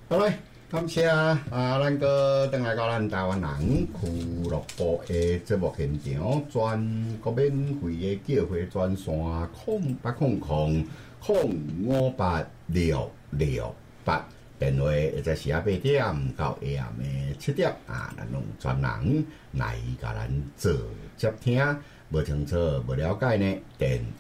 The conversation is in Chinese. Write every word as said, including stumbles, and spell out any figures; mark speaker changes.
Speaker 1: 好嘞，感谢啊！咱个等来到咱台湾人俱乐部的节目现场，全国免费的叫货专线空八空空空五八六六八，电话会在十八点到下暗的七点啊，咱用专人来甲咱做接听。无清楚、无了解呢，电